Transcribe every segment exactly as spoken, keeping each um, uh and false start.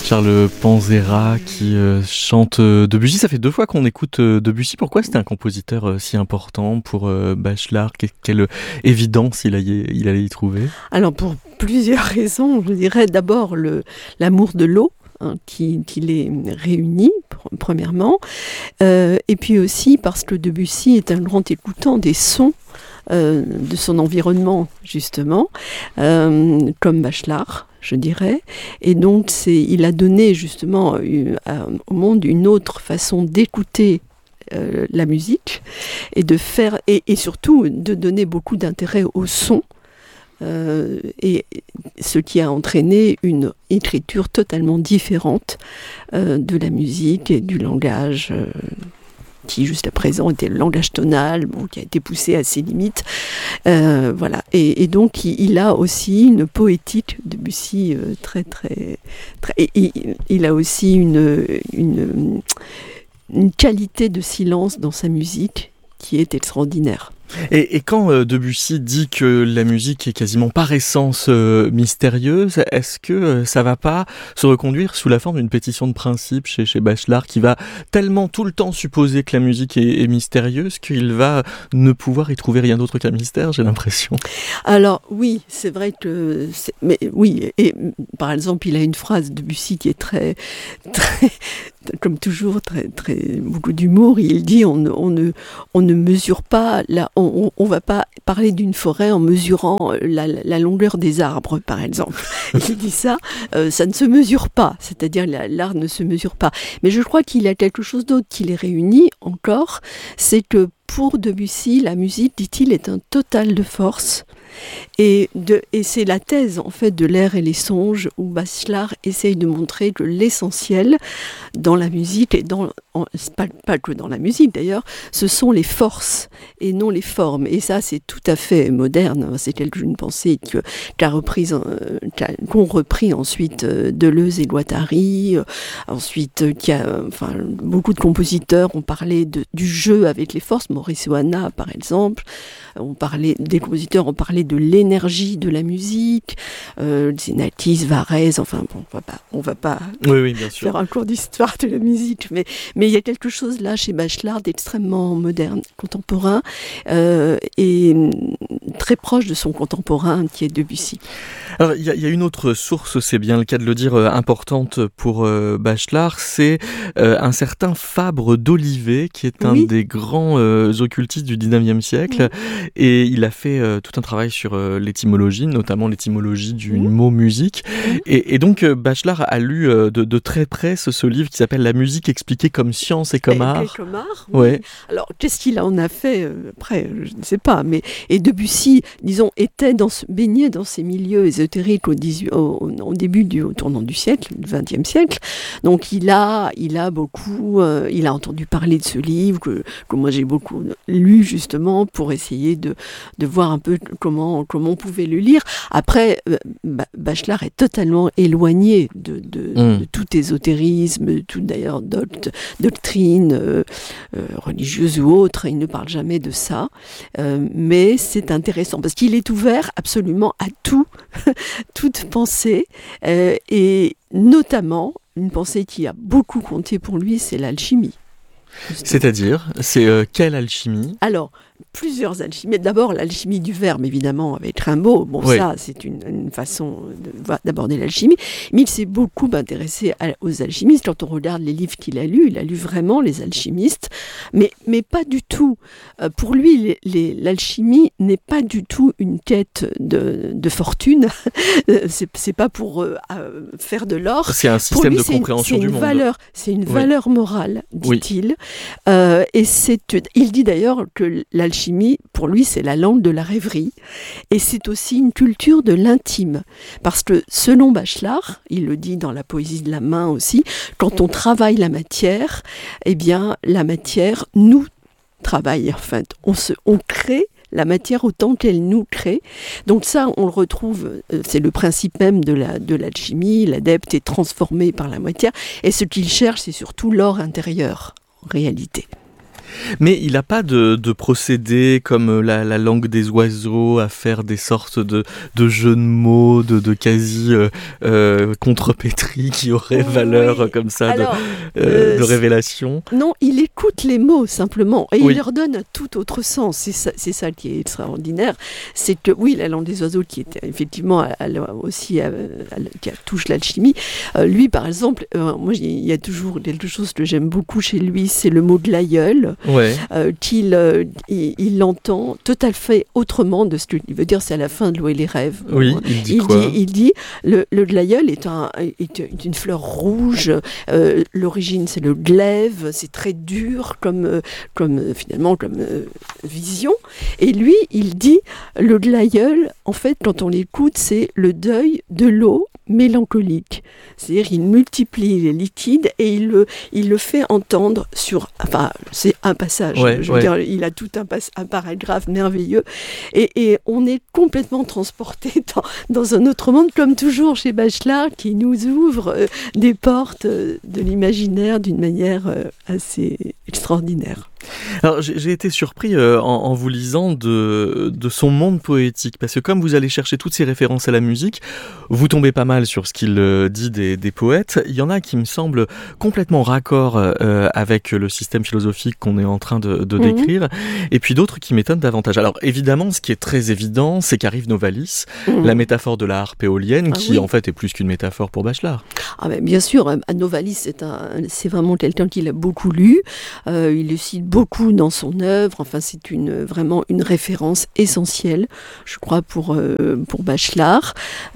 Charles Panzera qui euh, chante euh, Debussy. Ça fait deux fois qu'on écoute euh, Debussy. Pourquoi c'était un compositeur euh, si important pour euh, Bachelard? Que, Quelle évidence il, a y, il allait y trouver? Alors pour plusieurs raisons, je dirais d'abord le, l'amour de l'eau. Hein, qui, qui les réunit, premièrement, euh, et puis aussi parce que Debussy est un grand écoutant des sons euh, de son environnement, justement, euh, comme Bachelard, je dirais, et donc c'est, il a donné justement euh, à, au monde une autre façon d'écouter euh, la musique, et de faire, et, et surtout de donner beaucoup d'intérêt au son. Euh, et ce qui a entraîné une écriture totalement différente euh, de la musique et du langage euh, qui jusqu'à présent était le langage tonal, bon, qui a été poussé à ses limites. Euh, voilà. Et, et donc il, il a aussi une poétique, Debussy, euh, très très très. Et, et, il a aussi une, une une qualité de silence dans sa musique qui est extraordinaire. Et, et quand euh, Debussy dit que la musique est quasiment par essence euh, mystérieuse, est-ce que euh, ça va pas se reconduire sous la forme d'une pétition de principe chez, chez Bachelard qui va tellement tout le temps supposer que la musique est, est mystérieuse qu'il va ne pouvoir y trouver rien d'autre qu'un mystère, j'ai l'impression. Alors oui, c'est vrai que... C'est, mais oui, et, et par exemple, il a une phrase de Debussy qui est très... très comme toujours, très, très, beaucoup d'humour. Il dit on, on, ne, on ne mesure pas, la, on ne va pas parler d'une forêt en mesurant la, la longueur des arbres, par exemple. Il dit ça, euh, ça ne se mesure pas, c'est-à-dire la, l'art ne se mesure pas. Mais je crois qu'il y a quelque chose d'autre qui les réunit encore, c'est que pour Debussy, la musique, dit-il, est un total de force. Et, de, et c'est la thèse en fait de L'air et les songes où Bachelard essaye de montrer que l'essentiel dans la musique et dans en, pas, pas que dans la musique d'ailleurs, ce sont les forces et non les formes. Et ça c'est tout à fait moderne. C'est quelque une pensée que, qu'a reprise, euh, qu'a, qu'ont repris ensuite euh, Deleuze et Guattari. Euh, ensuite, euh, qui a, euh, enfin beaucoup de compositeurs ont parlé de, du jeu avec les forces. Maurice Ohana par exemple. On parlait, des compositeurs ont parlé de l'énergie de la musique, euh, Xenakis, Varèse, enfin bon, on va pas, on va pas oui, oui, bien sûr. faire un cours d'histoire de la musique, mais mais il y a quelque chose là chez Bachelard d'extrêmement moderne, contemporain euh, et très proche de son contemporain qui est Debussy. Alors il y, y a une autre source, c'est bien le cas de le dire, euh, importante pour euh, Bachelard, c'est euh, un certain Fabre d'Olivet qui est un oui. des grands euh, occultistes du dix-neuvième siècle. Oui. Et il a fait euh, tout un travail sur euh, l'étymologie, notamment l'étymologie du mmh. mot musique. Mmh. Et, et donc euh, Bachelard a lu euh, de, de très près ce, ce livre qui s'appelle La musique expliquée comme science et comme et art. Et comme art, oui. Ouais. Alors qu'est-ce qu'il en a fait euh, après, je ne sais pas. Mais et Debussy, disons, était dans ce, baigné dans ces milieux ésotériques au, dix-huit, au, au début du au tournant du siècle, du vingtième siècle. Donc il a, il a beaucoup, euh, il a entendu parler de ce livre que, que moi j'ai beaucoup lu justement pour essayer de de voir un peu comment comment on pouvait le lire. Après, euh, Bachelard est totalement éloigné de de, mmh. de tout ésotérisme, de tout d'ailleurs doct, doctrine euh, euh, religieuse ou autre. Il ne parle jamais de ça, euh, mais c'est intéressant parce qu'il est ouvert absolument à tout, toute pensée euh, et notamment une pensée qui a beaucoup compté pour lui, c'est l'alchimie. Justement. C'est-à-dire, c'est euh, quelle alchimie ? Alors, plusieurs alchimies. D'abord, l'alchimie du verbe, évidemment, avec Rimbaud. Bon, oui. ça, c'est une, une façon de, d'aborder l'alchimie. Mais il s'est beaucoup intéressé à, aux alchimistes. Quand on regarde les livres qu'il a lus, il a lu vraiment les alchimistes. Mais, mais pas du tout. Euh, pour lui, les, les, l'alchimie n'est pas du tout une quête de, de fortune. c'est, c'est pas pour euh, faire de l'or. C'est un système lui, de compréhension une, du une monde. Valeur, c'est une oui. valeur morale, dit-il. Oui. Euh, et c'est, il dit d'ailleurs que l'alchimie, pour lui, c'est la langue de la rêverie. Et c'est aussi une culture de l'intime. Parce que, selon Bachelard, il le dit dans la poésie de la main aussi, quand on travaille la matière, eh bien, la matière nous travaille. En fait, on, se, on crée la matière autant qu'elle nous crée. Donc ça, on le retrouve, c'est le principe même de, la, de l'alchimie. L'adepte est transformé par la matière. Et ce qu'il cherche, c'est surtout l'or intérieur, en réalité. Mais il n'a pas de, de procédé comme la, la langue des oiseaux à faire des sortes de, de jeux de mots, de, de quasi euh, euh, contrepétries qui auraient oui. valeur comme ça Alors, de, euh, euh, de révélation. Non, il écoute les mots simplement et oui. il leur donne un tout autre sens. C'est ça, c'est ça qui est extraordinaire. C'est que oui, la langue des oiseaux qui est effectivement à, à, aussi à, à, qui touche l'alchimie. Euh, lui, par exemple, euh, moi il y a toujours quelque chose que j'aime beaucoup chez lui, c'est le mot de l'aïeul. Ouais. Euh, qu'il euh, il, il l'entend tout à fait autrement de ce qu'il veut dire. C'est à la fin de l'eau et les rêves. Oui, il dit il quoi dit, il dit le, le glaïeul est, un, est, est une fleur rouge. Euh, l'origine, c'est le glaive. C'est très dur comme, euh, comme euh, finalement comme euh, vision. Et lui, il dit le glaïeul. En fait, quand on l'écoute, c'est le deuil de l'eau mélancolique. C'est-à-dire, il multiplie les liquides et il le, il le fait entendre sur... Enfin, c'est un passage. Ouais, je ouais. veux dire, il a tout un, pas, un paragraphe merveilleux. Et, et on est complètement transporté dans, dans un autre monde, comme toujours chez Bachelard, qui nous ouvre euh, des portes euh, de l'imaginaire d'une manière euh, assez extraordinaire. Alors, j'ai, j'ai été surpris euh, en, en vous lisant de, de son monde poétique, parce que comme vous allez chercher toutes ces références à la musique, vous tombez pas mal sur ce qu'il euh, dit des, des poètes. Il y en a qui me semblent complètement raccord euh, avec le système philosophique qu'on est en train de, de mmh. décrire, et puis d'autres qui m'étonnent davantage. Alors évidemment, ce qui est très évident, c'est qu'arrive Novalis, mmh. la métaphore de la harpe éolienne, ah, qui oui. en fait est plus qu'une métaphore pour Bachelard. Ah ben, bien sûr, Novalis, c'est, un, c'est vraiment quelqu'un qui l'a beaucoup lu, euh, il le cite beaucoup dans son œuvre, enfin c'est une, vraiment une référence essentielle, je crois, pour, euh, pour Bachelard.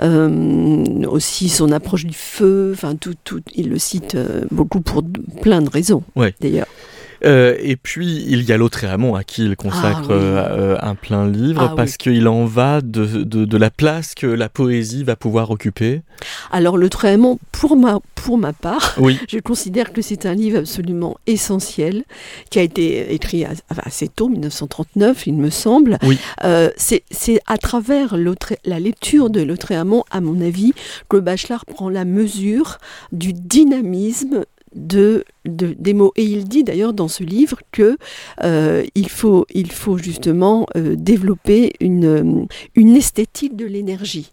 Euh, aussi son approche du feu, enfin tout, tout, il le cite euh, beaucoup pour d- plein de raisons, ouais. d'ailleurs. Euh, et puis, il y a Lautréamont à qui il consacre ah, oui. euh, un plein livre, ah, parce oui. qu'il en va de, de, de la place que la poésie va pouvoir occuper. Alors, Lautréamont, pour ma, pour ma part, oui. je considère que c'est un livre absolument essentiel, qui a été écrit assez tôt, dix-neuf cent trente-neuf, il me semble. Oui. Euh, c'est, c'est à travers la lecture de Lautréamont, à mon avis, que Bachelard prend la mesure du dynamisme De, de, des mots. Et il dit d'ailleurs dans ce livre que euh, il, faut, il faut justement euh, développer une, une esthétique de l'énergie.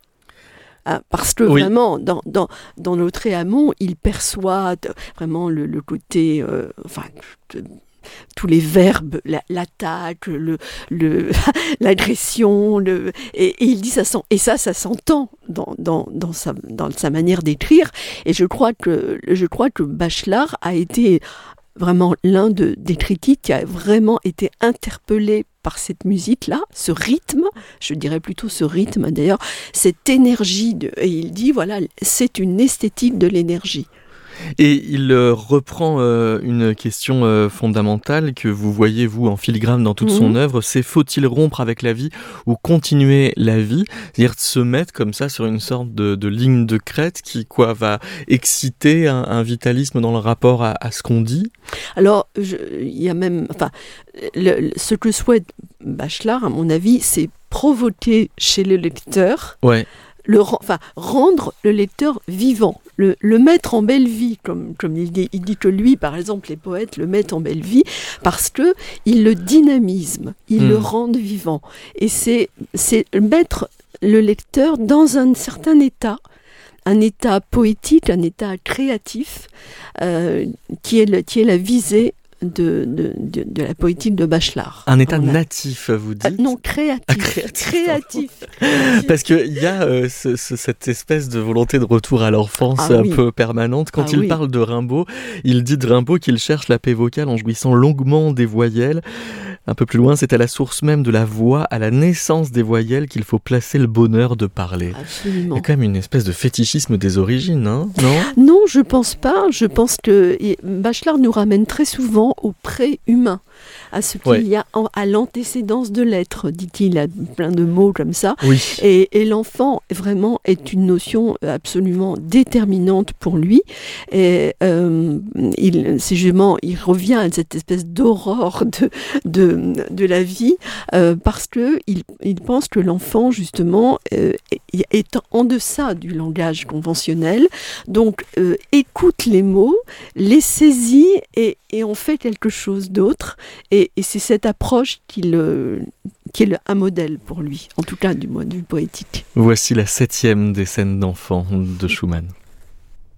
Ah, parce que oui. vraiment, dans, dans, dans Lautréamont, il perçoit vraiment le, le côté... Euh, enfin, de, tous les verbes, la, l'attaque, le, le, l'agression, le, et, et il dit ça sent, et ça, ça s'entend dans, dans, dans, sa, dans sa manière d'écrire. Et je crois que, je crois que Bachelard a été vraiment l'un de, des critiques qui a vraiment été interpellé par cette musique-là, ce rythme, je dirais plutôt ce rythme d'ailleurs, cette énergie, de, et il dit voilà, c'est une esthétique de l'énergie. Et il euh, reprend euh, une question euh, fondamentale que vous voyez, vous, en filigrane dans toute mmh. son œuvre, c'est faut-il rompre avec la vie ou continuer la vie ? C'est-à-dire de se mettre comme ça sur une sorte de, de ligne de crête qui quoi, va exciter un, un vitalisme dans le rapport à, à ce qu'on dit ? Alors, il y a même... Enfin, le, le, ce que souhaite Bachelard, à mon avis, c'est provoquer chez le lecteur... Ouais. Le, enfin, rendre le lecteur vivant, le, le mettre en belle vie, comme, comme il dit. Il dit que lui, par exemple, les poètes le mettent en belle vie parce qu'ils le dynamisent, ils mmh. le rendent vivant. Et c'est, c'est mettre le lecteur dans un certain état, un état poétique, un état créatif, euh, qui, est le, qui est la visée De, de, de, de la poétique de Bachelard. Un état voilà. natif, vous dites ? euh, Non, créatif. Ah, créatif. créatif. Parce qu'il y a euh, ce, ce, cette espèce de volonté de retour à l'enfance ah, un oui. peu permanente. Quand ah, il oui. parle de Rimbaud, il dit de Rimbaud qu'il cherche la paix vocale en jouissant longuement des voyelles. Un peu plus loin, c'est à la source même de la voix, à la naissance des voyelles qu'il faut placer le bonheur de parler. Absolument. Il y a quand même une espèce de fétichisme des origines, hein, non ? Non, je pense pas. Je pense que Bachelard nous ramène très souvent au pré-humain, à ce qu'il ouais. y a en, à l'antécédence de l'être, dit-il, a plein de mots comme ça. Oui. Et, et l'enfant, vraiment, est une notion absolument déterminante pour lui. Et euh, il, c'est justement, il revient à cette espèce d'aurore de, de de, de la vie, euh, parce qu'il il pense que l'enfant, justement, euh, est en deçà du langage conventionnel, donc euh, écoute les mots, les saisit et, et en fait quelque chose d'autre. Et, et c'est cette approche qu'il, euh, qui est le, un modèle pour lui, en tout cas du point de vue poétique. Voici la septième des scènes d'enfants de Schumann.